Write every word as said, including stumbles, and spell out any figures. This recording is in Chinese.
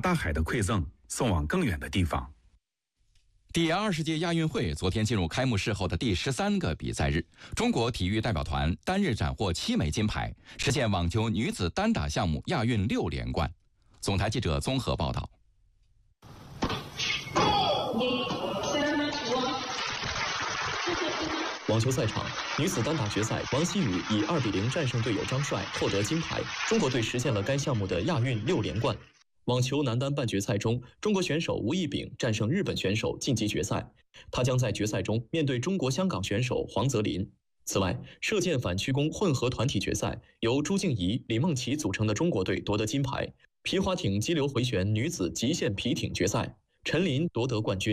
大海的馈赠送往更远的地方。 第二十届亚运会昨天进入开幕式后的第十三个比赛日，中国体育代表团单日斩获七枚金牌，实现网球女子单打项目亚运六连冠。总台记者综合报道。 网球赛场，女子单打决赛，王希雨以二比零战胜队友张帅，获得金牌，中国队实现了该项目的亚运六连冠。网球男单半决赛中，中国选手吴亦丙战胜日本选手晋级决赛，他将在决赛中面对中国香港选手黄泽林。此外，射箭反曲弓混合团体决赛，由朱静怡、李梦琪组成的中国队夺得金牌。皮划艇激流回旋女子极限皮艇决赛，陈琳夺得冠军。